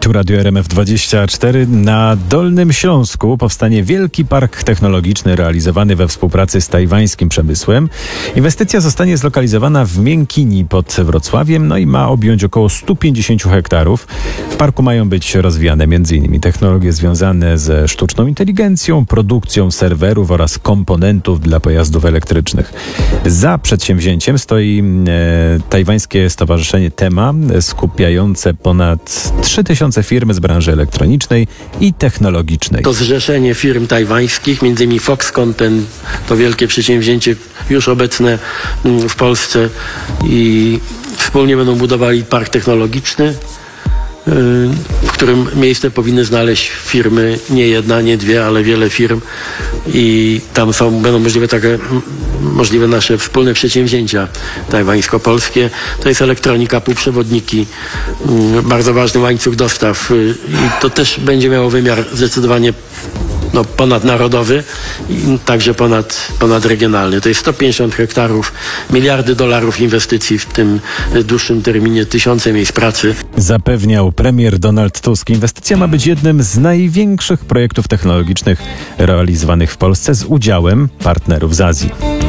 Tu Radio RMF24. Na Dolnym Śląsku powstanie wielki park technologiczny realizowany we współpracy z tajwańskim przemysłem. Inwestycja zostanie zlokalizowana w Miękini pod Wrocławiem, no i ma objąć około 150 hektarów. W parku mają być rozwijane m.in. technologie związane ze sztuczną inteligencją, produkcją serwerów oraz komponentów dla pojazdów elektrycznych. Za przedsięwzięciem stoi tajwańskie stowarzyszenie TEMA, skupiające ponad 3000 firm z branży elektronicznej i technologicznej. To zrzeszenie firm tajwańskich, m.in. Foxconn, to wielkie przedsięwzięcie już obecne w Polsce, i wspólnie będą budowali park technologiczny, w którym miejsce powinny znaleźć firmy, nie jedna, nie dwie, ale wiele firm, i tam będą możliwe nasze wspólne przedsięwzięcia tajwańsko-polskie. To jest elektronika, półprzewodniki, bardzo ważny łańcuch dostaw, i to też będzie miało wymiar zdecydowanie ponadnarodowy i także ponadregionalny. To jest 150 hektarów, miliardy dolarów inwestycji w tym dłuższym terminie, tysiące miejsc pracy. Zapewniał premier Donald Tusk. Inwestycja ma być jednym z największych projektów technologicznych realizowanych w Polsce z udziałem partnerów z Azji.